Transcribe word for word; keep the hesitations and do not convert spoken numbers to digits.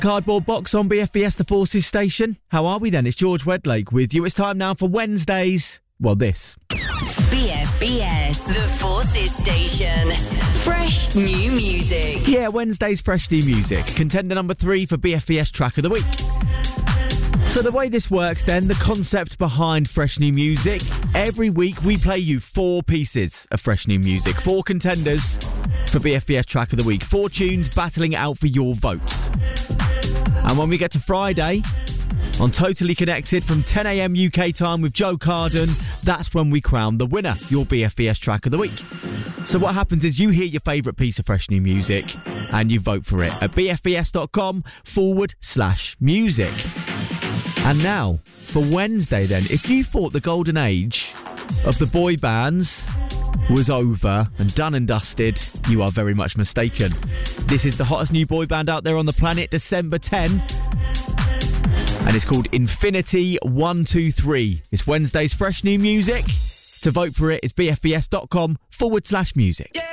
Cardboard Box on B F B S The Forces station. How are we then? It's George Wedlake with you. It's time now for Wednesdays. Well, this. B F B S The Forces station. Fresh new music. Yeah, Wednesday's fresh new music. Contender number three for B F B S Track of the Week. So the way this works then, the concept behind fresh new music, every week we play you four pieces of fresh new music, four contenders for B F B S Track of the Week, four tunes battling it out for your votes. And when we get to Friday, on Totally Connected from ten a.m. U K time with Joe Carden, that's when we crown the winner, your B F B S Track of the Week. So what happens is you hear your favourite piece of fresh new music and you vote for it at bfbs.com forward slash music. And now, for Wednesday then, if you thought the golden age of the boy bands was over and done and dusted, you are very much mistaken. This is the hottest new boy band out there on the planet, December tenth. And it's called Infinity one two three. It's Wednesday's fresh new music. To vote for it, it's bfbs.com forward slash music. Yeah.